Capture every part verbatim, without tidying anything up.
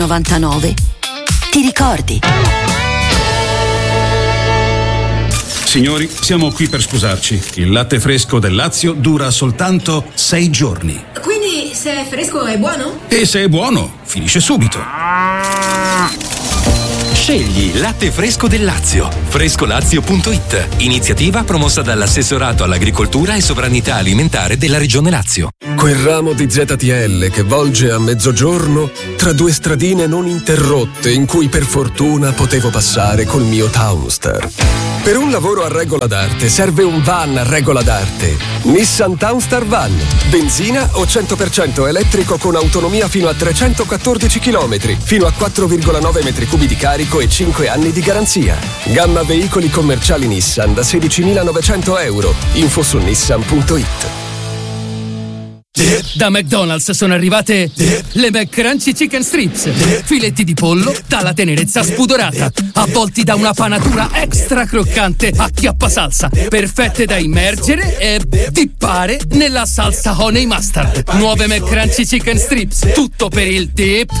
novantanove ti ricordi. Signori, siamo qui per sposarci. Il latte fresco del Lazio dura soltanto sei giorni. Quindi se è fresco è buono? E se è buono, finisce subito. Scegli latte fresco del Lazio. Frescolazio punto it. Iniziativa promossa dall'Assessorato all'Agricoltura e Sovranità Alimentare della Regione Lazio. Quel ramo di Z T L che volge a mezzogiorno tra due stradine non interrotte in cui per fortuna potevo passare col mio Townstar. Per un lavoro a regola d'arte serve un van a regola d'arte. Nissan Townstar Van. Benzina o cento per cento elettrico con autonomia fino a trecentoquattordici chilometri, fino a quattro virgola nove metri cubi di carico e cinque anni di garanzia. Gamma veicoli commerciali Nissan da sedicimilanovecento euro. Info su nissan punto it. Da McDonald's sono arrivate le McCrunchy Chicken Strips. Filetti di pollo dalla tenerezza spudorata, avvolti da una panatura extra croccante a chiappa salsa, perfette da immergere e dippare nella salsa honey mustard. Nuove McCrunchy Chicken Strips, tutto per il dip.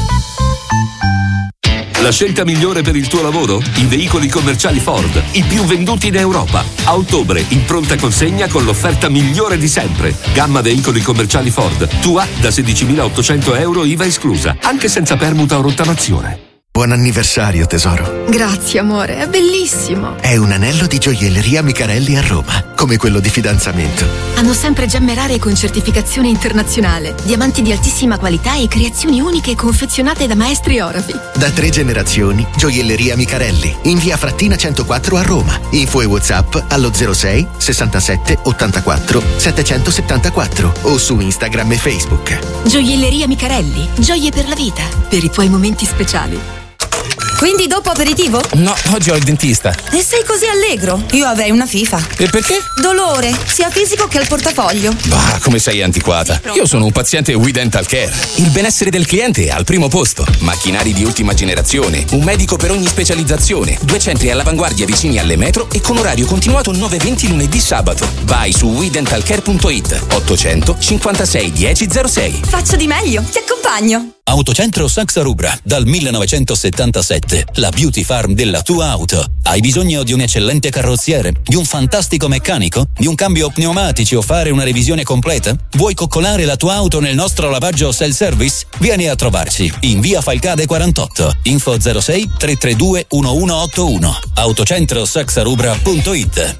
La scelta migliore per il tuo lavoro? I veicoli commerciali Ford, i più venduti in Europa. A ottobre, in pronta consegna con l'offerta migliore di sempre. Gamma veicoli commerciali Ford, tua da sedicimilaottocento euro I V A esclusa, anche senza permuta o rottamazione. Buon anniversario, tesoro. Grazie, amore, è bellissimo. È un anello di gioielleria Micarelli a Roma, come quello di fidanzamento. Hanno sempre gemme rare con certificazione internazionale, diamanti di altissima qualità e creazioni uniche confezionate da maestri orafi. Da tre generazioni, gioielleria Micarelli, in via Frattina centoquattro a Roma. Info e WhatsApp allo zero sei sessantasette ottantaquattro settecentosettantaquattro o su Instagram e Facebook. Gioielleria Micarelli, gioie per la vita, per i tuoi momenti speciali. Quindi dopo aperitivo? No, oggi ho il dentista. E sei così allegro? Io avrei una FIFA. E perché? Dolore, sia fisico che al portafoglio. Bah, come sei antiquata. Io sono un paziente We Dental Care. Il benessere del cliente è al primo posto. Macchinari di ultima generazione, un medico per ogni specializzazione, due centri all'avanguardia vicini alle metro e con orario continuato nove venti lunedì sabato. Vai su we dental care punto it. ottocento cinquantasei dieci zero sei. Faccio di meglio, ti accompagno. Autocentro Saxa Rubra, dal millenovecentosettantasette, la beauty farm della tua auto. Hai bisogno di un eccellente carrozziere, di un fantastico meccanico, di un cambio pneumatici o fare una revisione completa? Vuoi coccolare la tua auto nel nostro lavaggio self-service? Vieni a trovarci in via Falcade quarantotto. Info zero sei tre tre due uno uno otto uno. autocentro saxa rubra punto it.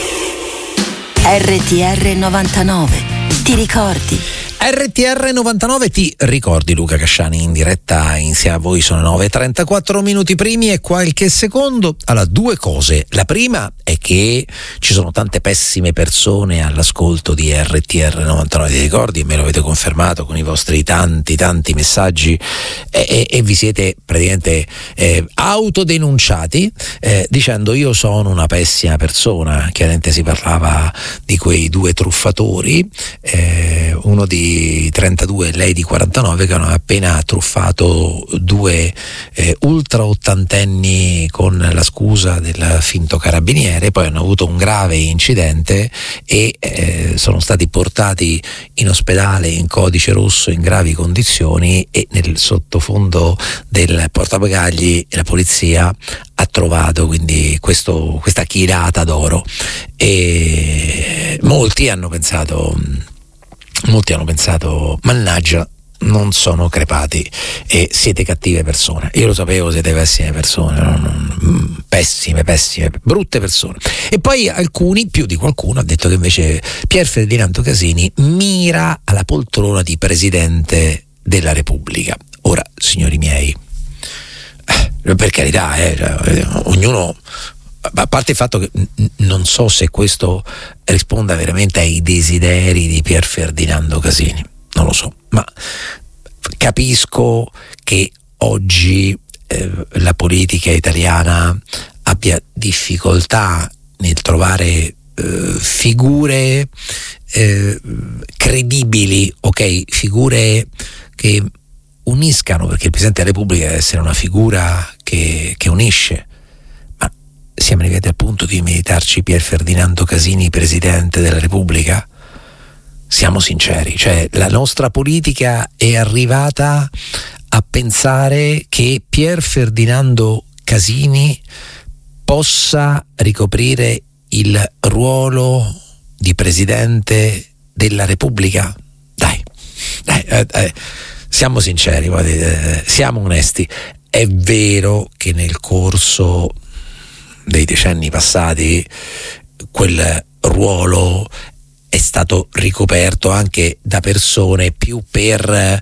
R T R novantanove, ti ricordi? R T R novantanove ti ricordi, Luca Casciani in diretta insieme a voi. Sono nove e trentaquattro minuti primi e qualche secondo. Allora, due cose. La prima è che ci sono tante pessime persone all'ascolto di R T R novantanove, ti ricordi? Me lo avete confermato con i vostri tanti tanti messaggi e, e, e vi siete praticamente eh, autodenunciati eh, dicendo io sono una pessima persona. Chiaramente si parlava di quei due truffatori, eh, uno di trentadue e lei di quarantanove, che hanno appena truffato due eh, ultra ottantenni con la scusa del finto carabiniere. Poi hanno avuto un grave incidente e eh, sono stati portati in ospedale in codice rosso in gravi condizioni, e nel sottofondo del portabagagli la polizia ha trovato quindi questo, questa chilata d'oro, e molti hanno pensato Molti hanno pensato, mannaggia, non sono crepati e siete cattive persone. Io lo sapevo, siete pessime persone, no? Non, pessime, pessime, brutte persone. E poi alcuni, più di qualcuno, ha detto che invece Pier Ferdinando Casini mira alla poltrona di Presidente della Repubblica. Ora, signori miei, per carità, eh, cioè, ognuno... A parte il fatto che non so se questo risponda veramente ai desideri di Pier Ferdinando Casini, non lo so, ma capisco che oggi eh, la politica italiana abbia difficoltà nel trovare eh, figure eh, credibili, ok, figure che uniscano, perché il Presidente della Repubblica deve essere una figura che, che unisce. Siamo arrivati al punto di meritarci Pier Ferdinando Casini Presidente della Repubblica? Siamo sinceri, cioè la nostra politica è arrivata a pensare che Pier Ferdinando Casini possa ricoprire il ruolo di Presidente della Repubblica? Dai, dai, eh, eh, siamo sinceri, eh, siamo onesti. È vero che nel corso dei decenni passati quel ruolo è stato ricoperto anche da persone più per, eh,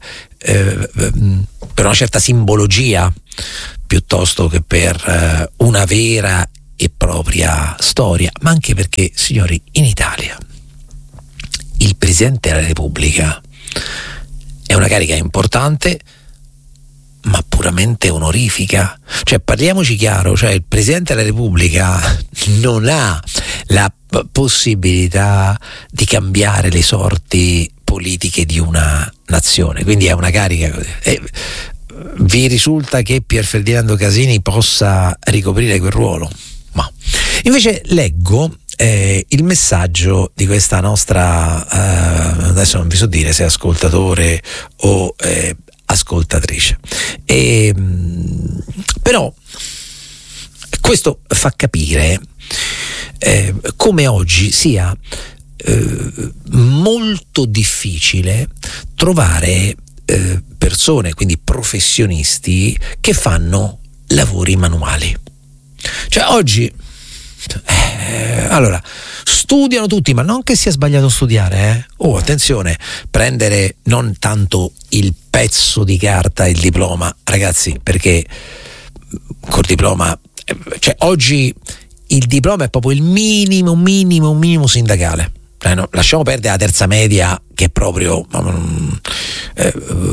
per una certa simbologia piuttosto che per eh, una vera e propria storia, ma anche perché, signori, in Italia il Presidente della Repubblica è una carica importante ma puramente onorifica. Cioè, parliamoci chiaro, cioè il Presidente della Repubblica non ha la p- possibilità di cambiare le sorti politiche di una nazione, quindi è una carica così. E vi risulta che Pier Ferdinando Casini possa ricoprire quel ruolo? Ma invece leggo eh, il messaggio di questa nostra eh, adesso non vi so dire se è ascoltatore o eh, ascoltatrice, e, però questo fa capire eh, come oggi sia eh, molto difficile trovare eh, persone, quindi professionisti, che fanno lavori manuali. Cioè oggi eh, allora studiano tutti, ma non che sia sbagliato studiare, eh? Oh, attenzione, prendere non tanto il pezzo di carta, il diploma, ragazzi, perché col diploma, cioè oggi il diploma è proprio il minimo, minimo, minimo sindacale. Eh, no, lasciamo perdere la terza media, che è proprio eh,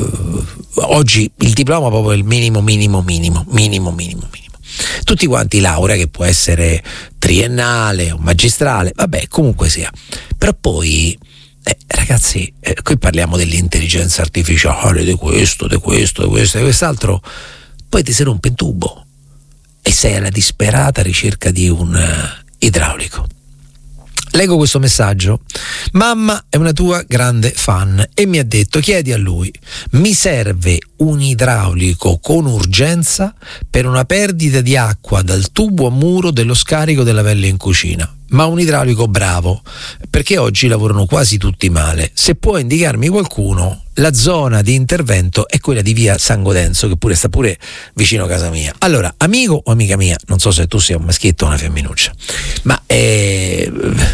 oggi il diploma è proprio il minimo, minimo, minimo, minimo, minimo, minimo. Tutti quanti laurea, che può essere triennale o magistrale, vabbè, comunque sia. Però poi eh, ragazzi, eh, qui parliamo dell'intelligenza artificiale, di questo, di questo, di questo, di quest'altro, poi ti si rompe un tubo e sei alla disperata ricerca di un uh, idraulico. Leggo questo messaggio. Mamma è una tua grande fan e mi ha detto: chiedi a lui, mi serve un idraulico con urgenza per una perdita di acqua dal tubo a muro dello scarico della pelle in cucina, ma un idraulico bravo, perché oggi lavorano quasi tutti male. Se può indicarmi qualcuno, la zona di intervento è quella di via San Godenzo, che pure sta pure vicino a casa mia. Allora, amico o amica mia, non so se tu sia un maschietto o una femminuccia, ma eh,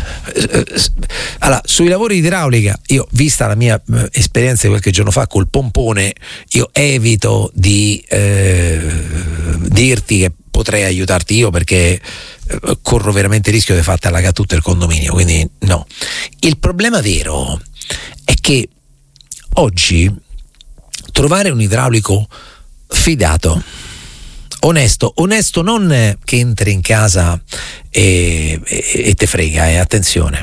allora, sui lavori di idraulica, io, vista la mia esperienza di qualche giorno fa col pompone, io evito di eh, dirti che potrei aiutarti io, perché corro veramente il rischio di farti allagare tutto il condominio, quindi no. Il problema vero è che oggi trovare un idraulico fidato, onesto, onesto non che entri in casa e, e, e te frega, e eh, attenzione,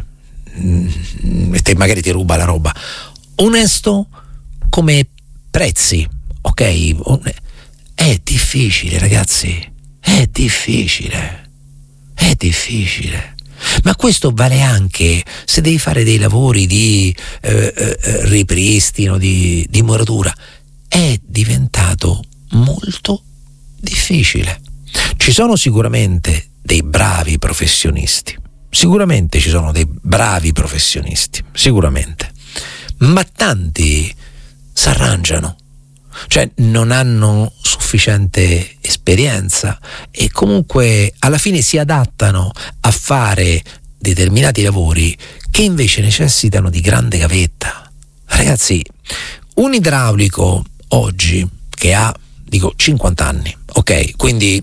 e te magari ti ruba la roba, onesto come prezzi, ok? È difficile, ragazzi, è difficile. È difficile, ma questo vale anche se devi fare dei lavori di eh, eh, ripristino, di, di muratura. È diventato molto difficile. Ci sono sicuramente dei bravi professionisti, sicuramente ci sono dei bravi professionisti, sicuramente, ma tanti si arrangiano. Cioè non hanno sufficiente esperienza e comunque alla fine si adattano a fare determinati lavori che invece necessitano di grande gavetta. Ragazzi, un idraulico oggi che ha, dico, cinquanta anni, ok? Quindi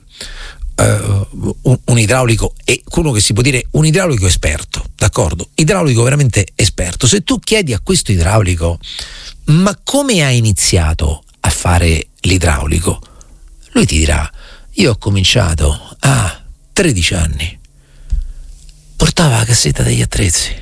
uh, un, un idraulico, e uno che si può dire un idraulico esperto, d'accordo? Idraulico veramente esperto. Se tu chiedi a questo idraulico: ma come hai iniziato a fare l'idraulico? Lui ti dirà: io ho cominciato a tredici anni, portava la cassetta degli attrezzi,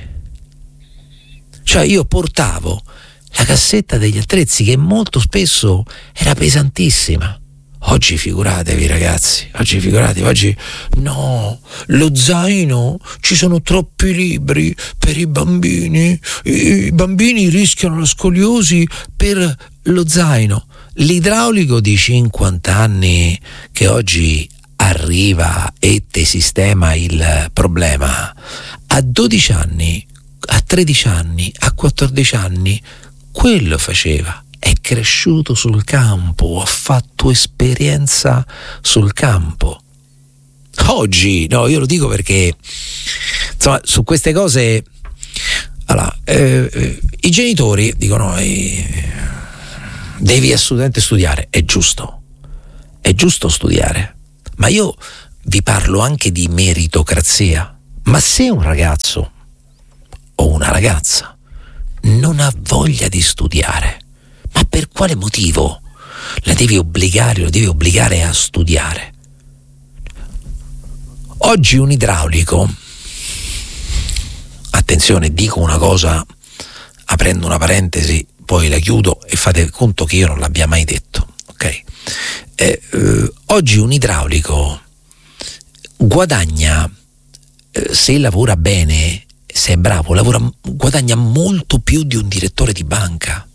cioè io portavo la cassetta degli attrezzi che molto spesso era pesantissima. Oggi figuratevi, ragazzi, oggi figuratevi, oggi no, lo zaino, ci sono troppi libri per i bambini, i bambini rischiano la scoliosi per lo zaino. l'idraulico di cinquanta anni che oggi arriva e te sistema il problema, a dodici anni, a tredici anni, a quattordici anni, quello faceva, è cresciuto sul campo, ha fatto esperienza sul campo. Oggi, no, io lo dico perché insomma su queste cose, allora, eh, eh, i genitori dicono eh, devi assolutamente studiare, è giusto, è giusto studiare, ma io vi parlo anche di meritocrazia. Ma se un ragazzo o una ragazza non ha voglia di studiare, ma per quale motivo la devi obbligare, lo devi obbligare a studiare? Oggi un idraulico, attenzione, dico una cosa aprendo una parentesi, poi la chiudo e fate conto che io non l'abbia mai detto, ok? Eh, eh, oggi un idraulico guadagna, eh, se lavora bene, se è bravo, lavora, guadagna molto più di un direttore di banca.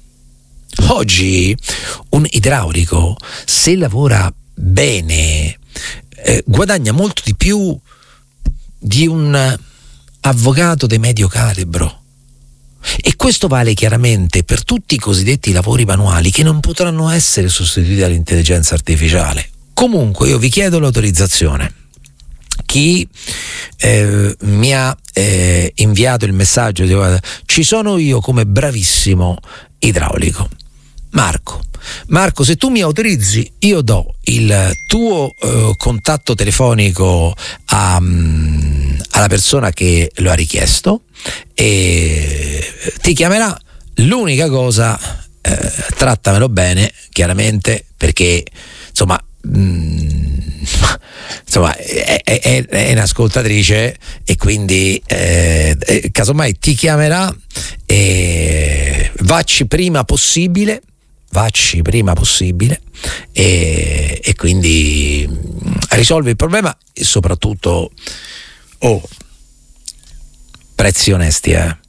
Oggi un idraulico, se lavora bene, eh, guadagna molto di più di un avvocato di medio calibro. E questo vale chiaramente per tutti i cosiddetti lavori manuali che non potranno essere sostituiti dall'intelligenza artificiale. Comunque io vi chiedo l'autorizzazione. Chi eh, mi ha eh, inviato il messaggio di guarda, ci sono io come bravissimo idraulico, Marco. Marco, se tu mi autorizzi, io do il tuo eh, contatto telefonico a, um, alla persona che lo ha richiesto e ti chiamerà. L'unica cosa, eh, trattamelo bene, chiaramente, perché insomma mh, insomma è, è, è un'ascoltatrice e quindi eh, casomai ti chiamerà e vacci prima possibile vacci prima possibile e, e quindi risolvi il problema e soprattutto oh, prezzi onesti, eh.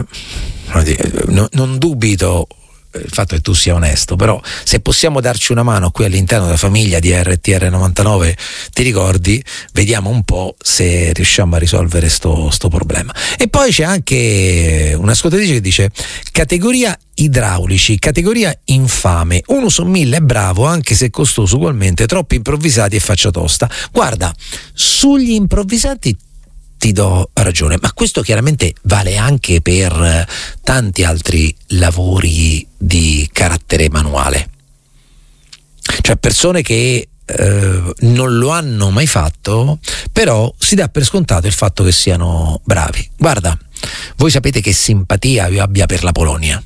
non, non dubito il fatto che tu sia onesto, però se possiamo darci una mano qui all'interno della famiglia di R T R novantanove, ti ricordi, vediamo un po' se riusciamo a risolvere sto, sto problema. E poi c'è anche un'ascoltatrice che dice categoria idraulici, categoria infame, uno su mille è bravo anche se costoso ugualmente, troppi improvvisati e faccia tosta. Guarda, sugli improvvisati ti do ragione, ma questo chiaramente vale anche per tanti altri lavori di carattere manuale, cioè persone che eh, non lo hanno mai fatto, però si dà per scontato il fatto che siano bravi. Guarda, voi sapete che simpatia io abbia per la Polonia.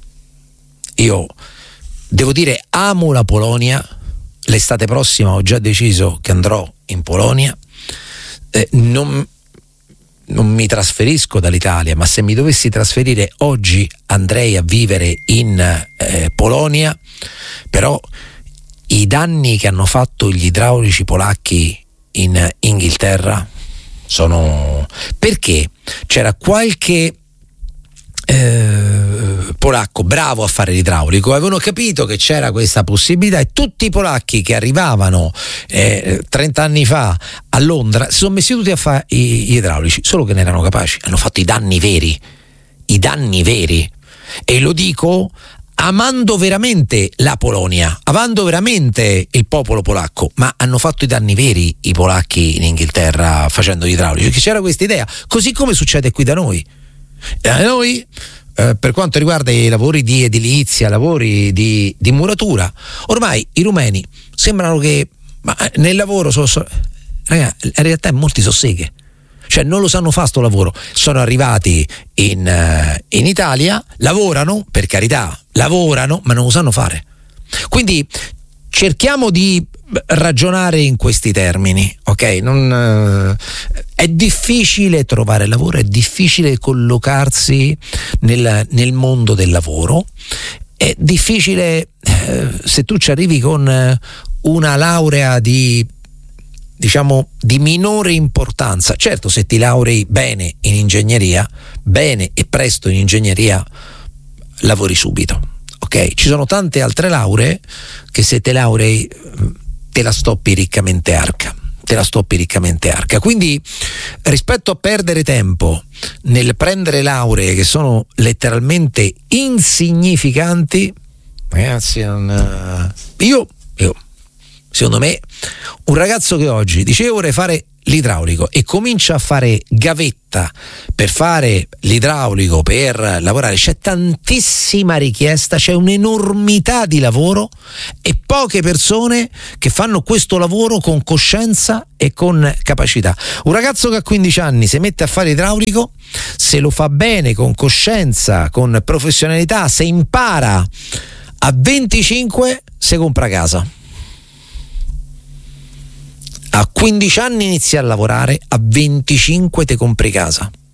Io devo dire amo la Polonia, l'estate prossima ho già deciso che andrò in Polonia, eh, non non mi trasferisco dall'Italia, ma se mi dovessi trasferire oggi andrei a vivere in eh, Polonia, però i danni che hanno fatto gli idraulici polacchi in Inghilterra sono perché c'era qualche Eh, polacco bravo a fare l'idraulico, avevano capito che c'era questa possibilità e tutti i polacchi che arrivavano eh, trenta anni fa a Londra si sono messi tutti a fare gli idraulici, solo che ne erano capaci, hanno fatto i danni veri, i danni veri, e lo dico amando veramente la Polonia, amando veramente il popolo polacco, ma hanno fatto i danni veri i polacchi in Inghilterra facendo gli idraulici, perché c'era questa idea, così come succede qui da noi. Da noi eh, per quanto riguarda i lavori di edilizia, lavori di, di muratura, ormai i rumeni sembrano che ma nel lavoro so, so, ragazzi, in realtà molti sono seghe, cioè non lo sanno fare sto lavoro, sono arrivati in, uh, in Italia, lavorano, per carità, lavorano, ma non lo sanno fare. Quindi cerchiamo di ragionare in questi termini, ok? Non, uh, è difficile trovare lavoro, è difficile collocarsi nel, nel mondo del lavoro, è difficile uh, se tu ci arrivi con uh, una laurea di diciamo di minore importanza. Certo, se ti laurei bene in ingegneria, bene e presto in ingegneria, lavori subito. ok? Ci sono tante altre lauree che se te laurei te la stoppi riccamente arca. te la stoppi riccamente arca. Quindi rispetto a perdere tempo nel prendere lauree che sono letteralmente insignificanti, ragazzi, non, io, io secondo me un ragazzo che oggi dice vorrei fare l'idraulico e comincia a fare gavetta per fare l'idraulico, per lavorare, c'è tantissima richiesta, c'è un'enormità di lavoro e poche persone che fanno questo lavoro con coscienza e con capacità. Un ragazzo che a quindici anni si mette a fare idraulico, se lo fa bene, con coscienza, con professionalità, se impara, a venticinque si compra casa. A quindici anni inizi a lavorare, a venticinque te compri casa.